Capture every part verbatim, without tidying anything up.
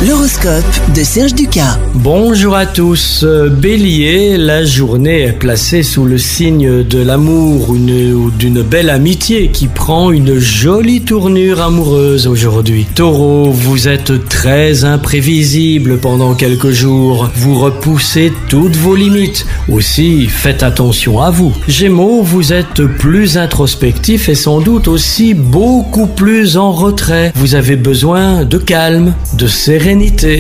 L'horoscope de Serge Ducas. Bonjour à tous. Bélier, la journée est placée sous le signe de l'amour ou d'une belle amitié qui prend une jolie tournure amoureuse aujourd'hui. Taureau, vous êtes très imprévisible pendant quelques jours. Vous repoussez toutes vos limites. Aussi, faites attention à vous. Gémeaux, vous êtes plus introspectif et sans doute aussi beaucoup plus en retrait. Vous avez besoin de calme, de sérénité.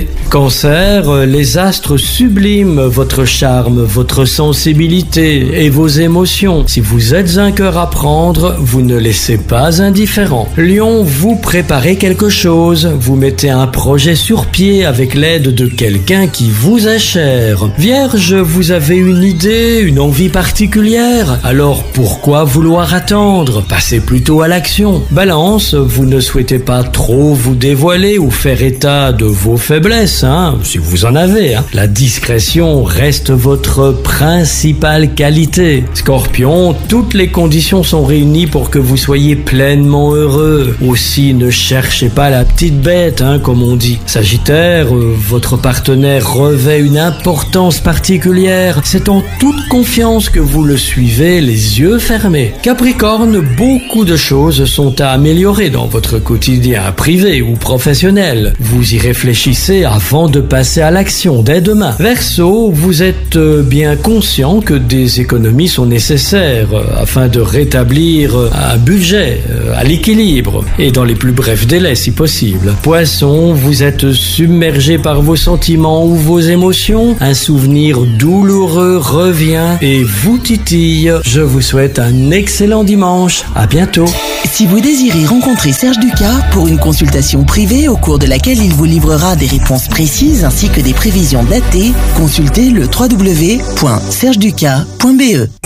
Cancer, les astres subliment votre charme, votre sensibilité et vos émotions. Si vous êtes un cœur à prendre, vous ne laissez pas indifférent. Lion, vous préparez quelque chose, vous mettez un projet sur pied avec l'aide de quelqu'un qui vous est cher. Vierge, vous avez une idée, une envie particulière, alors pourquoi vouloir attendre? Passez plutôt à l'action. Balance, vous ne souhaitez pas trop vous dévoiler ou faire état de vos faiblesses, hein, si vous en avez. Hein. La discrétion reste votre principale qualité. Scorpion, toutes les conditions sont réunies pour que vous soyez pleinement heureux. Aussi, ne cherchez pas la petite bête, hein, comme on dit. Sagittaire, euh, votre partenaire revêt une importance particulière. C'est en toute confiance que vous le suivez, les yeux fermés. Capricorne, beaucoup de choses sont à améliorer dans votre quotidien privé ou professionnel. Vous y réfléchissez avant de passer à l'action dès demain. Verseau, vous êtes bien conscient que des économies sont nécessaires afin de rétablir un budget à l'équilibre et dans les plus brefs délais si possible. Poisson, vous êtes submergé par vos sentiments ou vos émotions. Un souvenir douloureux revient et vous titille. Je vous souhaite un excellent dimanche. À bientôt. Si vous désirez rencontrer Serge Ducas pour une consultation privée au cours de laquelle il vous livrera des réponses précises ainsi que des prévisions datées, consultez le w w w point serge ducas point b e.